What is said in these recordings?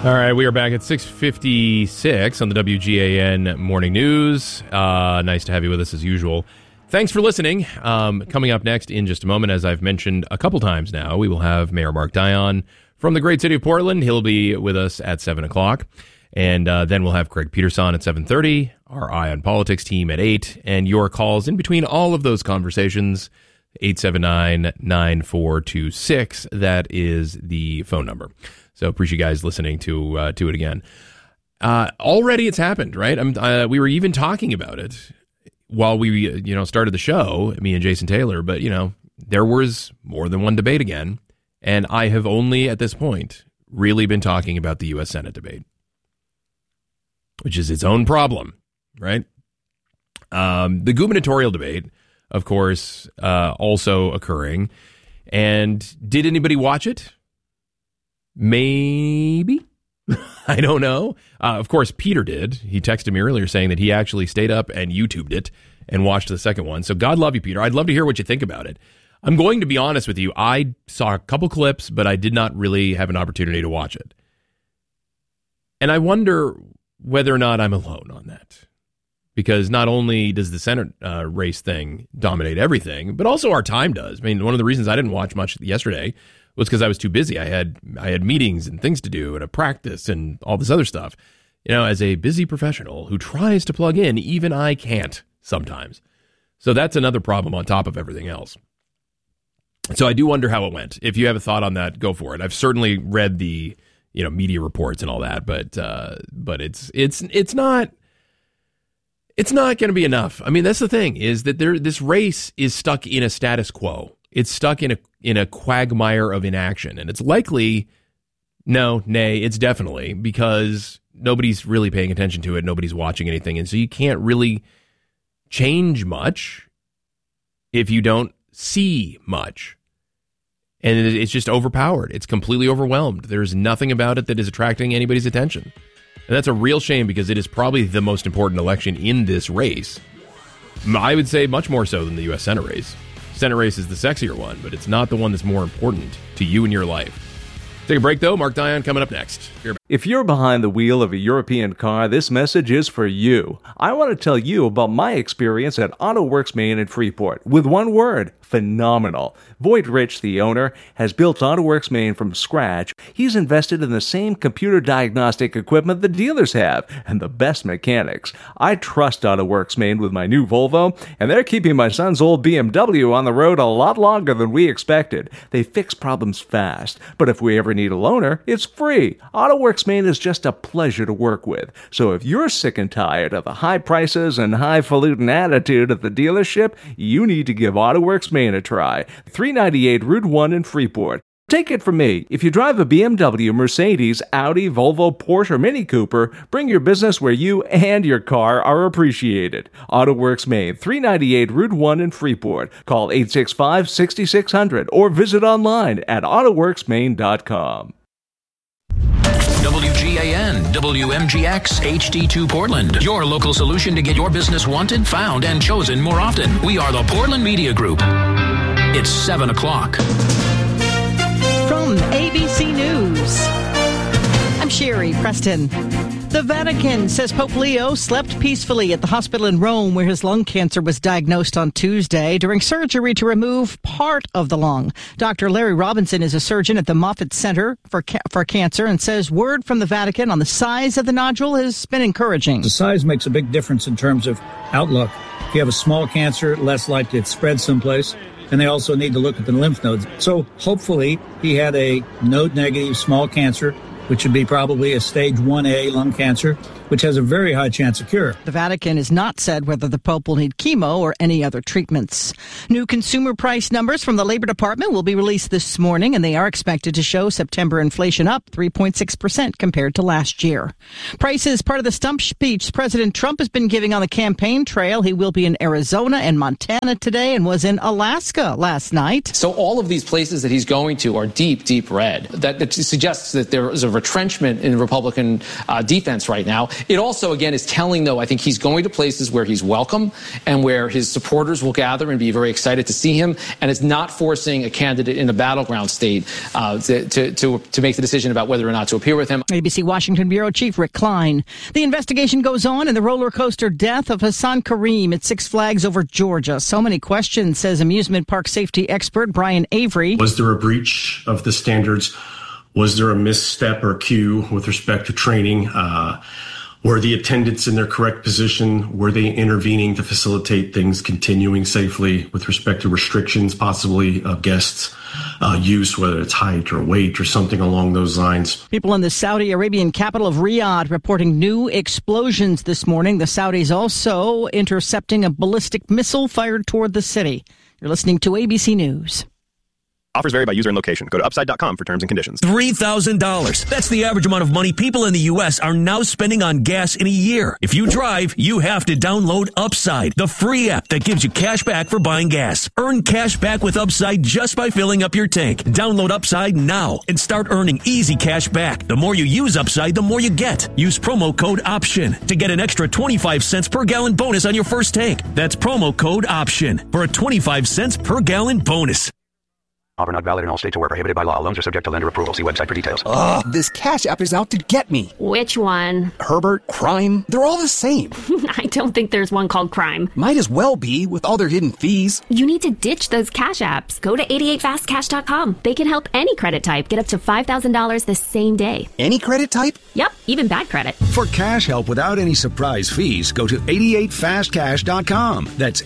All right, we are back at 6:56 on the WGAN Morning News. Nice to have you with us as usual. Thanks for listening. Coming up next in just a moment, as I've mentioned a couple times now, we will have Mayor Mark Dion from the great city of Portland. He'll be with us at 7 o'clock. And then we'll have Craig Peterson at 7:30, our Eye on Politics team at 8, and your calls in between all of those conversations, 879-9426. That is the phone number. So appreciate you guys listening to it again. Already it's happened, right? We were even talking about it while we started the show, me and Jason Taylor, but there was more than one debate again, and I have only at this point really been talking about the U.S. Senate debate, which is its own problem, right? The gubernatorial debate, of course, also occurring. And did anybody watch it? Maybe. I don't know. Of course, Peter did. He texted me earlier saying that he actually stayed up and YouTubed it and watched the second one. So God love you, Peter. I'd love to hear what you think about it. I'm going to be honest with you. I saw a couple clips, but I did not really have an opportunity to watch it. And I wonder whether or not I'm alone on that. Because not only does the Senate race thing dominate everything, but also our time does. I mean, one of the reasons I didn't watch much yesterday was because I was too busy. I had meetings and things to do and a practice and all this other stuff. As a busy professional who tries to plug in, even I can't sometimes. So that's another problem on top of everything else. So I do wonder how it went. If you have a thought on that, go for it. I've certainly read the media reports and all that, but it's not going to be enough. I mean, that's the thing, is that this race is stuck in a status quo. It's stuck in a quagmire of inaction, and it's likely, it's definitely, because nobody's really paying attention to it, nobody's watching anything, and so you can't really change much if you don't see much. And it's just overpowered. It's completely overwhelmed. There's nothing about it that is attracting anybody's attention. And that's a real shame, because it is probably the most important election in this race. I would say much more so than the U.S. Senate race. Senate race is the sexier one, but it's not the one that's more important to you and your life. Take a break, though. Mark Dion coming up next. If you're behind the wheel of a European car, this message is for you. I want to tell you about my experience at AutoWorks Maine in Freeport. With one word, phenomenal. Voigt Rich, the owner, has built AutoWorks Maine from scratch. He's invested in the same computer diagnostic equipment the dealers have and the best mechanics. I trust AutoWorks Maine with my new Volvo, and they're keeping my son's old BMW on the road a lot longer than we expected. They fix problems fast, but if we ever need a loaner, it's free. AutoWorks Maine is just a pleasure to work with. So if you're sick and tired of the high prices and highfalutin attitude at the dealership, you need to give AutoWorks Maine a try. 398 Route 1 in Freeport. Take it from me, if you drive a BMW, Mercedes, Audi, Volvo, Porsche, or Mini Cooper, bring your business where you and your car are appreciated. AutoWorks Maine, 398 Route 1 in Freeport. Call 865-6600 or visit online at autoworksmaine.com. WGAN, WMGX, HD2 Portland. Your local solution to get your business wanted, found, and chosen more often. We are the Portland Media Group. It's 7 o'clock. From ABC News, I'm Sherry Preston. The Vatican says Pope Leo slept peacefully at the hospital in Rome where his lung cancer was diagnosed on Tuesday during surgery to remove part of the lung. Dr. Larry Robinson is a surgeon at the Moffitt Center for Cancer and says word from the Vatican on the size of the nodule has been encouraging. The size makes a big difference in terms of outlook. If you have a small cancer, less likely it spreads someplace. And they also need to look at the lymph nodes. So hopefully he had a node-negative small cancer, which would be probably a stage 1A lung cancer, which has a very high chance of cure. The Vatican has not said whether the Pope will need chemo or any other treatments. New consumer price numbers from the Labor Department will be released this morning, and they are expected to show September inflation up 3.6% compared to last year. Price is part of the stump speech President Trump has been giving on the campaign trail. He will be in Arizona and Montana today and was in Alaska last night. So all of these places that he's going to are deep, deep red. That suggests that there is a retrenchment in the Republican defense right now. It also, again, is telling, though, I think he's going to places where he's welcome and where his supporters will gather and be very excited to see him. And it's not forcing a candidate in a battleground state to make the decision about whether or not to appear with him. ABC Washington Bureau Chief Rick Klein. The investigation goes on in the roller coaster death of Hassan Kareem at Six Flags Over Georgia. So many questions, says amusement park safety expert Brian Avery. Was there a breach of the standards? Was there a misstep or cue with respect to training? Were the attendants in their correct position? Were they intervening to facilitate things continuing safely with respect to restrictions, possibly of guests' use, whether it's height or weight or something along those lines? People in the Saudi Arabian capital of Riyadh reporting new explosions this morning. The Saudis also intercepting a ballistic missile fired toward the city. You're listening to ABC News. Offers vary by user and location. Go to upside.com for terms and conditions. $3,000. That's the average amount of money people in the U.S. are now spending on gas in a year. If you drive, you have to download Upside, the free app that gives you cash back for buying gas. Earn cash back with Upside just by filling up your tank. Download Upside now and start earning easy cash back. The more you use Upside, the more you get. Use promo code OPTION to get an extra 25 cents per gallon bonus on your first tank. That's promo code OPTION for a 25 cents per gallon bonus. Offer not valid in all states or where prohibited by law. Loans are subject to lender approval. See website for details. Ugh, this Cash App is out to get me. Which one? Herbert, Crime, they're all the same. I don't think there's one called Crime. Might as well be, with all their hidden fees. You need to ditch those Cash Apps. Go to 88fastcash.com. They can help any credit type get up to $5,000 the same day. Any credit type? Yep, even bad credit. For cash help without any surprise fees, go to 88fastcash.com. That's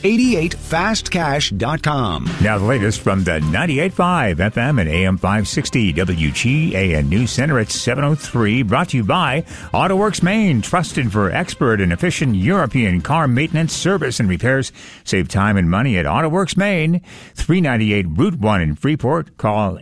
88fastcash.com. Now the latest from the 98.5 FM and AM 560 WGAN News Center at 7:03. Brought to you by AutoWorks Maine, trusted for expert and efficient European car maintenance, service, and repairs. Save time and money at AutoWorks Maine, 398 Route 1 in Freeport. Call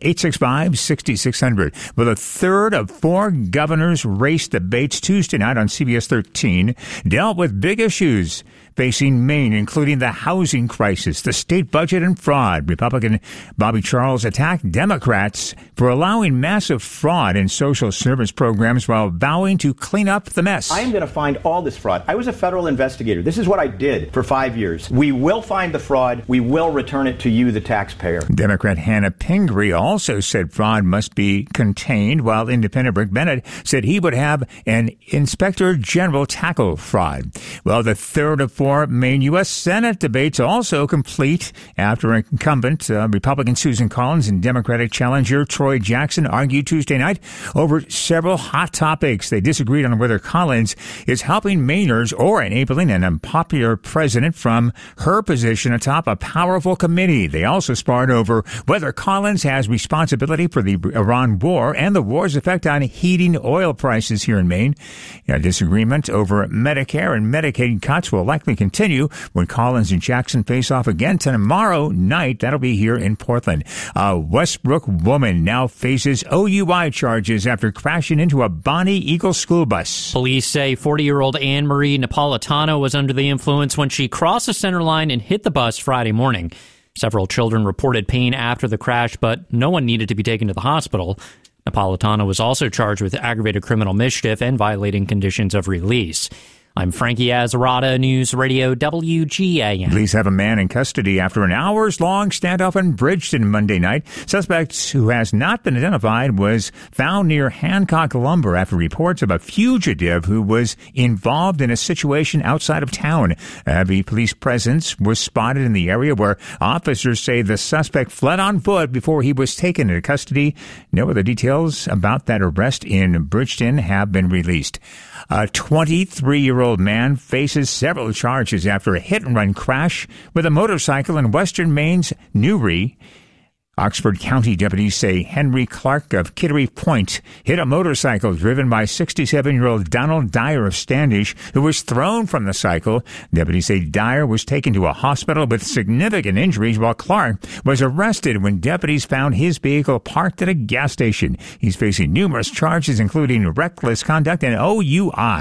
865-6600. Well, the third of four governors' race debates Tuesday night on CBS 13 dealt with big issues facing Maine, including the housing crisis, the state budget, and fraud. Republican Bobby Charles attacked Democrats for allowing massive fraud in social service programs while vowing to clean up the mess. I am going to find all this fraud. I was a federal investigator. This is what I did for 5 years. We will find the fraud. We will return it to you, the taxpayer. Democrat Hannah Pingree also said fraud must be contained, while independent Rick Bennett said he would have an inspector general tackle fraud. Well, the third of four Maine U.S. Senate debates also complete after incumbent Republican Susan Collins and Democratic challenger Troy Jackson argued Tuesday night over several hot topics. They disagreed on whether Collins is helping Mainers or enabling an unpopular president from her position atop a powerful committee. They also sparred over whether Collins has responsibility for the Iran war and the war's effect on heating oil prices here in Maine. A disagreement over Medicare and Medicaid cuts will likely continue when Collins and Jackson face off again tomorrow night. That'll be here in Portland. A Westbrook woman now faces OUI charges after crashing into a Bonnie Eagle school bus. Police say 40-year-old Anne Marie Napolitano was under the influence when she crossed the center line and hit the bus Friday morning. Several children reported pain after the crash, but no one needed to be taken to the hospital. Napolitano was also charged with aggravated criminal mischief and violating conditions of release. I'm Frankie Azzarata, News Radio WGAN. Police have a man in custody after an hours-long standoff in Bridgeton Monday night. Suspect who has not been identified was found near Hancock Lumber after reports of a fugitive who was involved in a situation outside of town. A heavy police presence was spotted in the area where officers say the suspect fled on foot before he was taken into custody. No other details about that arrest in Bridgeton have been released. A 23-year-old man faces several charges after a hit-and-run crash with a motorcycle in western Maine's Newry. Oxford County deputies say Henry Clark of Kittery Point hit a motorcycle driven by 67-year-old Donald Dyer of Standish, who was thrown from the cycle. Deputies say Dyer was taken to a hospital with significant injuries, while Clark was arrested when deputies found his vehicle parked at a gas station. He's facing numerous charges, including reckless conduct and OUI.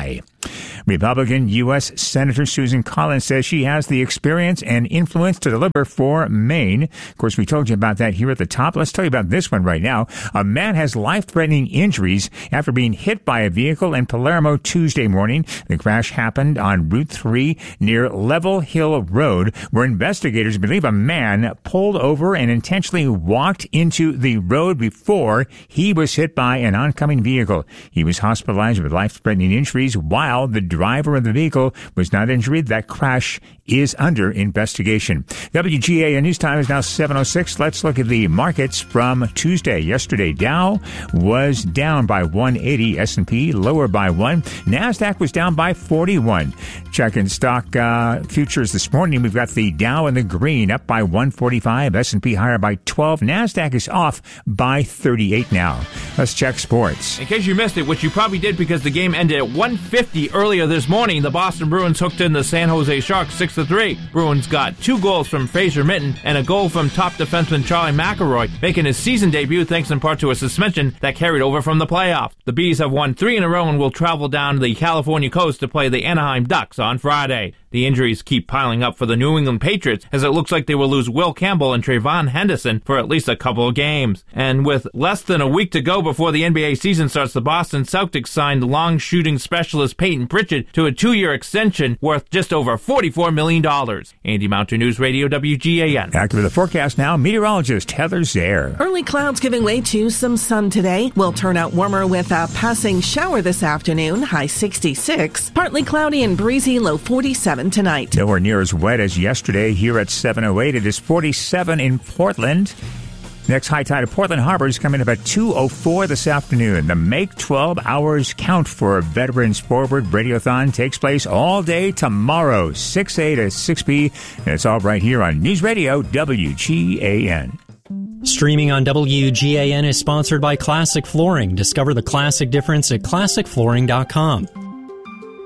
Republican U.S. Senator Susan Collins says she has the experience and influence to deliver for Maine. Of course, we told you about that here at the top. Let's tell you about this one right now. A man has life-threatening injuries after being hit by a vehicle in Palermo Tuesday morning. The crash happened on Route 3 near Level Hill Road, where investigators believe a man pulled over and intentionally walked into the road before he was hit by an oncoming vehicle. He was hospitalized with life-threatening injuries while the driver of the vehicle was not injured. That crash is under investigation. WGAN News Time is now 7:06. Let's look at the markets from Tuesday. Yesterday, Dow was down by 180. S&P lower by 1. NASDAQ was down by 41. Checking stock futures this morning, we've got the Dow in the green up by 145. S&P higher by 12. NASDAQ is off by 38 now. Let's check sports. In case you missed it, which you probably did because the game ended at 1:50 earlier this morning, the Boston Bruins hooked in the San Jose Sharks 6-3. Bruins got 2 goals from Fraser Minton and a goal from top defenseman Charlie McElroy, making his season debut thanks in part to a suspension that carried over from the playoffs. The Bees have won 3 in a row and will travel down to the California coast to play the Anaheim Ducks on Friday. The injuries keep piling up for the New England Patriots, as it looks like they will lose Will Campbell and Trayvon Henderson for at least a couple of games. And with less than a week to go before the NBA season starts, the Boston Celtics signed long-shooting specialist Peyton Pritchard to a 2-year extension worth just over $44 million. Andy Mountain News Radio, WGAN. Back to the forecast now. Meteorologist Heather Zaire. Early clouds giving way to some sun today. Will turn out warmer with a passing shower this afternoon, high 66. Partly cloudy and breezy, low 47 tonight. Nowhere near as wet as yesterday here at 7:08. It is 47 in Portland. Next high tide of Portland Harbor is coming up at 2:04 this afternoon. The Make 12 Hours Count for Veterans Forward Radiothon takes place all day tomorrow, 6A to 6P. And it's all right here on News Radio WGAN. Streaming on WGAN is sponsored by Classic Flooring. Discover the classic difference at classicflooring.com.